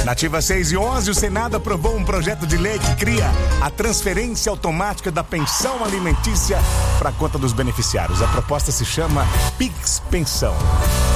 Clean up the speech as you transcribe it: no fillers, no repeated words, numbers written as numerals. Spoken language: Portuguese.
Nativa 6:11, o Senado aprovou um projeto de lei que cria a transferência automática da pensão alimentícia para a conta dos beneficiários. A proposta se chama Pix Pensão.